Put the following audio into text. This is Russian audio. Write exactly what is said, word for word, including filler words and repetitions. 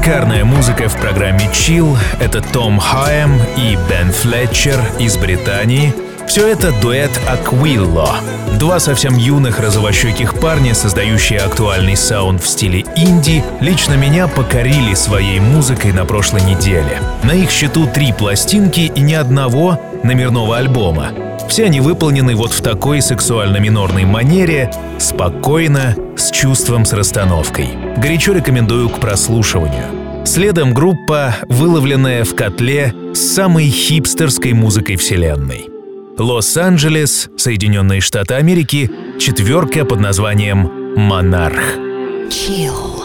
Шикарная музыка в программе Chill. Это Том Хайем и Бен Флетчер из Британии. Все это дуэт Aquilo. Два совсем юных розовощеких парня, создающие актуальный саунд в стиле инди, лично меня покорили своей музыкой на прошлой неделе. На их счету три пластинки и ни одного номерного альбома. Все они выполнены вот в такой сексуально-минорной манере, спокойно, с чувством, с расстановкой. Горячо рекомендую к прослушиванию. Следом группа, выловленная в котле с самой хипстерской музыкой вселенной. Лос-Анджелес, Соединенные Штаты Америки, четверка под названием «Монарх». Chill.